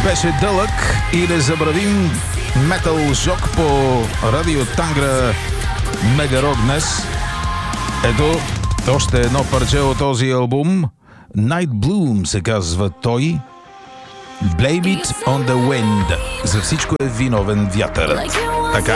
беше дълъг и да забравим Метал Жок по Радио Тангра Мегарок днес. Ето още едно парче от този албум. Night Bloom се казва той. Blame it on the wind. За всичко е виновен вятърът. Така.